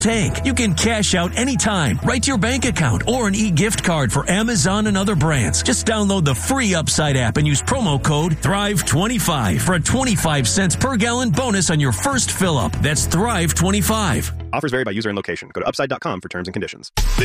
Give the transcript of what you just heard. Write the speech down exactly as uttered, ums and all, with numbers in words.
tank. You can cash out anytime, right to your bank account, or an e-gift card for Amazon and other brands. Just download the free Upside app and use promo code Thrive twenty-five for a twenty-five cents per gallon bonus on your first fill-up. That's Thrive twenty-five. Offers vary by user and location. Go to upside dot com for terms and conditions.